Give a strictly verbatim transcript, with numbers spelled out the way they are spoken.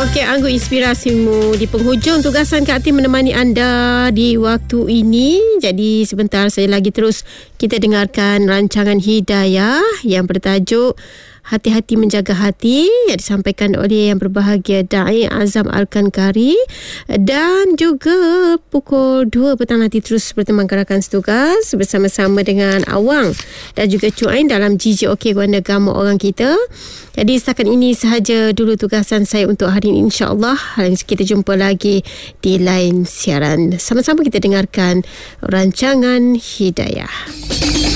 Okey, Anggun inspirasimu di penghujung tugasan Kak Tim menemani anda di waktu ini. Jadi sebentar saja lagi terus kita dengarkan rancangan Hidayah yang bertajuk Hati-hati Menjaga Hati yang disampaikan oleh yang berbahagia Da'i Azam Al-Kankari. Dan juga pukul dua petang nanti terus berteman gerakan setugas bersama-sama dengan Awang dan juga Cuain dalam G J OK Guanda Gama Orang Kita. Jadi setakat ini sahaja dulu tugasan saya untuk hari ini, insya-Allah. Kita jumpa lagi di lain siaran. Sama-sama kita dengarkan rancangan Hidayah.